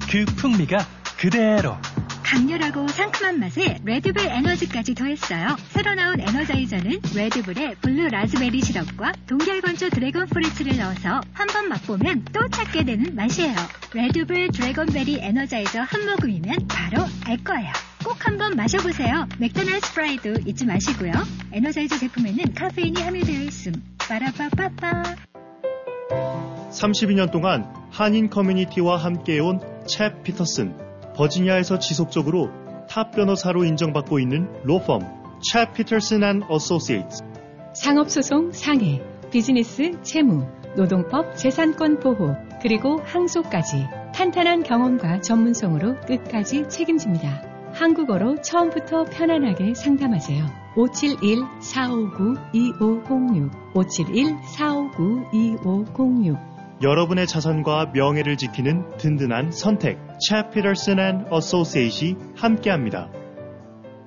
그 풍미가 그대로. 강렬하고 상큼한 맛에 레드불 에너지까지 더했어요. 새로 나온 에너자이저는 레드불에 블루 라즈베리 시럽과 동결건조 드래곤 프루츠를 넣어서 한 번 맛보면 또 찾게 되는 맛이에요. 레드불 드래곤베리 에너자이저 한 모금이면 바로 알 거예요. 꼭 한번 마셔보세요. 맥도날드 프라이도 잊지 마시고요. 에너자이저 제품에는 카페인이 함유되어 있음. 빠라빠빠빠. 32년 동안 한인 커뮤니티와 함께해온 챕 피터슨. 버지니아에서 지속적으로 탑 변호사로 인정받고 있는 로펌 챕 피터슨 앤 어소시에이츠. 상업소송 상해, 비즈니스 채무, 노동법 재산권 보호, 그리고 항소까지 탄탄한 경험과 전문성으로 끝까지 책임집니다. 한국어로 처음부터 편안하게 상담하세요. 571-459-2506 571-459-2506. 여러분의 자산과 명예를 지키는 든든한 선택 챕 피터슨 앤 어소시에이트이 함께합니다.